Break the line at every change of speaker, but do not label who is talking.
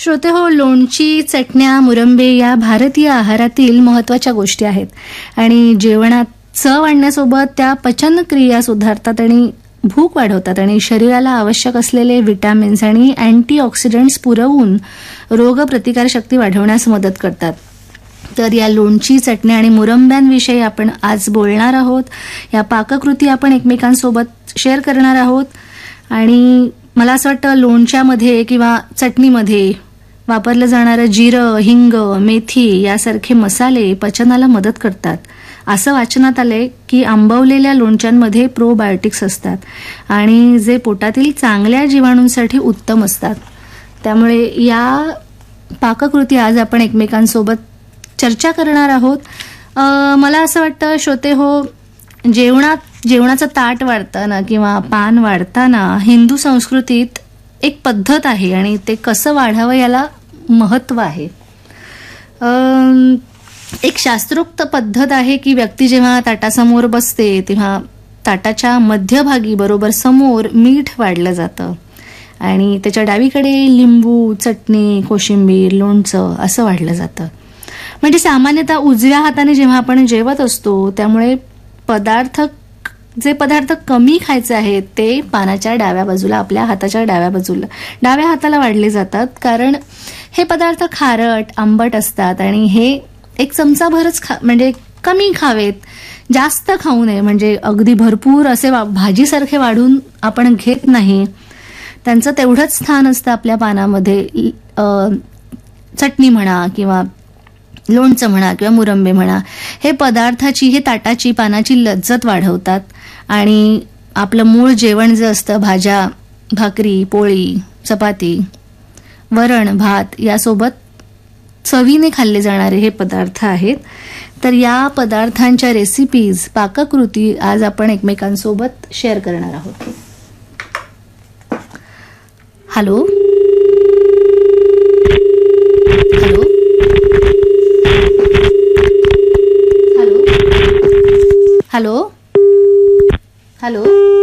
श्रोते हो, लोणची, चटण्या, मुरंबे या भारतीय आहारातील महत्त्वाच्या गोष्टी आहेत आणि जेवणात चव आणण्यासोबत त्या पचनक्रिया सुधारतात आणि भूक वाढवतात आणि शरीराला आवश्यक असलेले विटॅमिन्स आणि अँटीऑक्सिडंट्स पुरवून रोगप्रतिकारशक्ती वाढवण्यास मदत करतात. तर या लोणची, चटण्या आणि मुरंब्यांविषयी आपण आज बोलणार आहोत. या पाककृती आपण एकमेकांसोबत शेअर करणार आहोत आणि मला असं वाटतं लोणच्यामध्ये किंवा चटणीमध्ये वापरलं जाणारं जिरं, हिंग, मेथी यासारखे मसाले पचनाला मदत करतात. असं वाचनात आलंय की आंबवलेल्या लोणच्यांमध्ये प्रोबायोटिक्स असतात आणि जे पोटातील चांगल्या जीवाणूंसाठी उत्तम असतात. त्यामुळे या पाककृती आज आपण एकमेकांसोबत चर्चा करणार आहोत. मला असं वाटतं श्रोते हो, जेवणाचं ताट वाढताना किंवा पान वाढताना हिंदू संस्कृतीत एक पद्धत आहे आणि ते कसं वाढावं याला महत्त्व आहे. एक शास्त्रोक्त पद्धत आहे की व्यक्ती जेव्हा ताटासमोर बसते तेव्हा ताटाच्या मध्यभागी बरोबर समोर मीठ वाढलं जातं आणि त्याच्या डावीकडे लिंबू, चटणी, कोशिंबीर, लोणचं असं वाढलं जातं. म्हणजे सामान्यतः उजव्या हाताने जेव्हा आपण जेवत असतो त्यामुळे जे पदार्थ कमी खायचे आहेत ते पानाच्या डाव्या बाजूला, आपल्या हाताच्या डाव्या हाताला वाढले जातात, कारण हे पदार्थ खारट, आंबट असतात आणि हे एक चमचाभरच म्हणजे कमी खावेत, जास्त खाऊ नये. म्हणजे अगदी भरपूर असे भाजीसारखे वाढून आपण घेत नाही. त्यांचं तेवढंच स्थान असतं आपल्या पानामध्ये. चटणी म्हणा किंवा लोणचं म्हणा किंवा मुरंबे म्हणा, हे ताटाची, पानाची लज्जत वाढवतात आणि आपलं मूळ जेवण जे असतं, भाज्या, भाकरी, पोळी, चपाती, वरण, भात यासोबत चवीने खाल्ले जाणारे हे पदार्थ आहेत. तर या पदार्थांच्या रेसिपीज, पाककृती आज आपण एकमेकांसोबत शेअर करणार आहोत. Hello hello hello hello hello